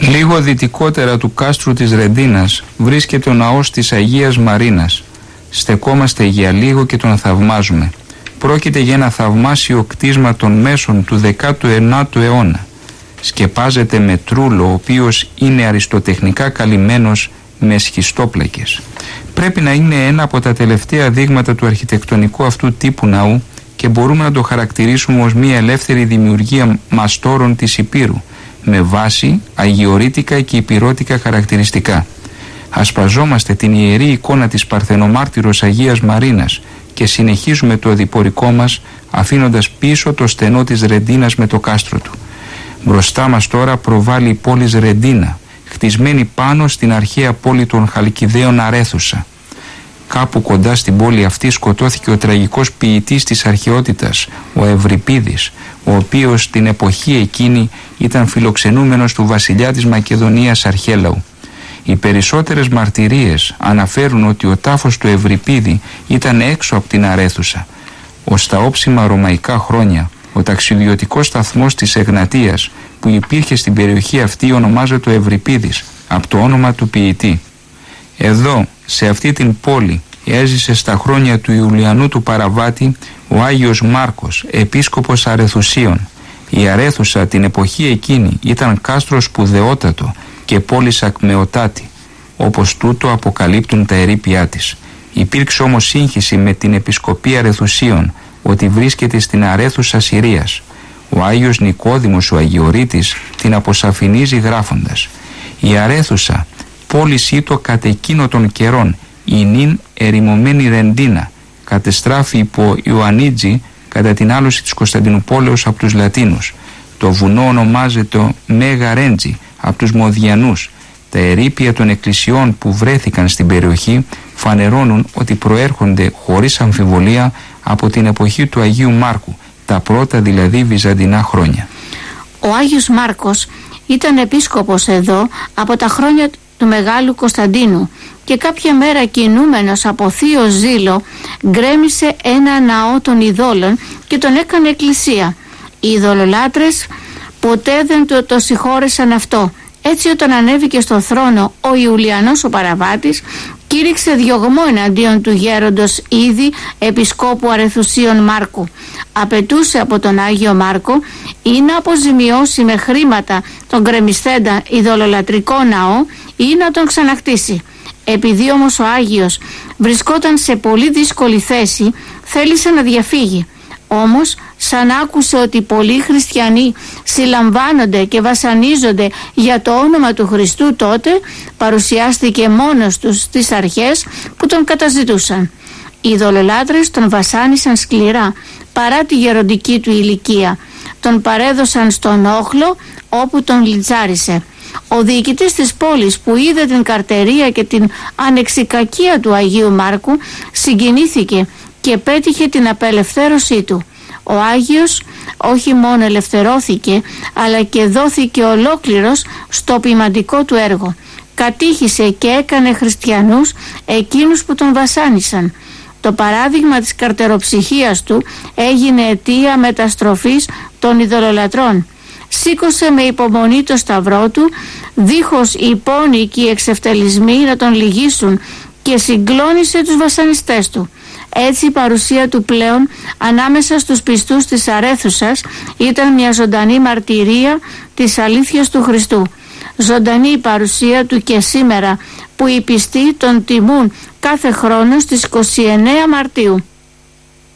Λίγο δυτικότερα του κάστρου της Ρεντίνας βρίσκεται ο ναός της Αγίας Μαρίνας. Στεκόμαστε για λίγο και τον θαυμάζουμε. Πρόκειται για ένα θαυμάσιο κτίσμα των μέσων του 19ου αιώνα. Σκεπάζεται με τρούλο, ο οποίος είναι αριστοτεχνικά καλυμμένος με σχιστόπλακες. Πρέπει να είναι ένα από τα τελευταία δείγματα του αρχιτεκτονικού αυτού τύπου ναού και μπορούμε να το χαρακτηρίσουμε ως μια ελεύθερη δημιουργία μαστόρων της Υπήρου, με βάση αγιορείτικα και υπηρώτικα χαρακτηριστικά. Ασπαζόμαστε την ιερή εικόνα της Παρθενομάρτυρος Αγίας Μαρίνας και συνεχίζουμε το οδηπορικό μας, αφήνοντας πίσω το στενό της Ρεντίνας με το κάστρο του. Μπροστά μας τώρα προβάλλει η πόλης Ρεντίνα, χτισμένη πάνω στην αρχαία πόλη των Χαλκιδαίων Αρέθουσα. Κάπου κοντά στην πόλη αυτή σκοτώθηκε ο τραγικός ποιητής της αρχαιότητας, ο Ευρυπίδης, ο οποίος την εποχή εκείνη ήταν φιλοξενούμενος του βασιλιά της Μακεδονίας Αρχέλαου. Οι περισσότερες μαρτυρίες αναφέρουν ότι ο τάφος του Ευρυπίδη ήταν έξω από την Αρέθουσα. Ως τα όψιμα ρωμαϊκά χρόνια, ο ταξιδιωτικός σταθμός της Εγνατίας που υπήρχε στην περιοχή αυτή ονομάζεται Ευρυπίδης, από το όνομα του ποιητή. Εδώ, σε αυτή την πόλη, έζησε στα χρόνια του Ιουλιανού του Παραβάτη ο Άγιος Μάρκος, επίσκοπος Αρεθουσίων. Η Αρέθουσα την εποχή εκείνη ήταν κάστρο σπουδαιότατο και πόλης ακμεωτάτη, όπως τούτο αποκαλύπτουν τα ερείπια της. Υπήρξε όμως σύγχυση με την επισκοπή Αρεθουσίων ότι βρίσκεται στην Αρέθουσα Συρίας. Ο Άγιος Νικόδημος ο Αγιορείτης την αποσαφηνίζει γράφοντας: «Η Αρέθουσα, πόλης ήτο κατ' εκείνο των καιρών, η νυν ερημωμένη Ρεντίνα, κατεστράφη υπό Ιωαννίτζη κατά την άλωση της Κωνσταντινούπολεως από τους Λατίνους. Το βουνό ονομάζεται Μέγα Ρέντζη από τους Μοδιανούς. Τα ερείπια των εκκλησιών που βρέθηκαν στην περιοχή φανερώνουν ότι προέρχονται χωρίς αμφιβολία από την εποχή του Αγίου Μάρκου, τα πρώτα δηλαδή βυζαντινά χρόνια». Ο Άγιος Μάρκος ήταν επίσκοπος εδώ από τα χρόνια του Μεγάλου Κωνσταντίνου και κάποια μέρα, κινούμενος από θείο ζήλο, γκρέμισε ένα ναό των ειδόλων και τον έκανε εκκλησία. Οι ειδωλολάτρες ποτέ δεν το συγχώρεσαν αυτό. Έτσι, όταν ανέβηκε στο θρόνο ο Ιουλιανός ο Παραβάτης, κήρυξε διωγμό εναντίον του γέροντος ήδη επισκόπου Αρεθουσίων Μάρκου. Απαιτούσε από τον Άγιο Μάρκο ή να αποζημιώσει με χρήματα τον γκρεμισθέντα ειδωλολατρικό ναό ή να τον ξαναχτίσει. Επειδή όμως ο Άγιος βρισκόταν σε πολύ δύσκολη θέση, θέλησε να διαφύγει. Όμως, σαν άκουσε ότι πολλοί χριστιανοί συλλαμβάνονται και βασανίζονται για το όνομα του Χριστού, τότε παρουσιάστηκε μόνος τους στις αρχές που τον καταζητούσαν. Οι ειδωλολάτρες τον βασάνισαν σκληρά παρά τη γεροντική του ηλικία. Τον παρέδωσαν στον όχλο όπου τον λιτσάρισε. Ο διοικητής της πόλης, που είδε την καρτερία και την ανεξικακία του Αγίου Μάρκου, συγκινήθηκε και πέτυχε την απελευθέρωσή του. Ο Άγιος όχι μόνο ελευθερώθηκε, αλλά και δόθηκε ολόκληρος στο ποιμαντικό του έργο. Κατήχησε και έκανε χριστιανούς εκείνους που τον βασάνισαν. Το παράδειγμα της καρτεροψυχίας του έγινε αιτία μεταστροφής των ειδωλολατρών. Σήκωσε με υπομονή το σταυρό του, δίχως οι πόνοι και οι εξευτελισμοί να τον λυγίσουν, και συγκλώνησε τους βασανιστές του. Έτσι η παρουσία του πλέον ανάμεσα στους πιστούς της Αρέθουσας ήταν μια ζωντανή μαρτυρία της αλήθειας του Χριστού. Ζωντανή η παρουσία του και σήμερα, που οι πιστοί τον τιμούν κάθε χρόνο στις 29 Μαρτίου.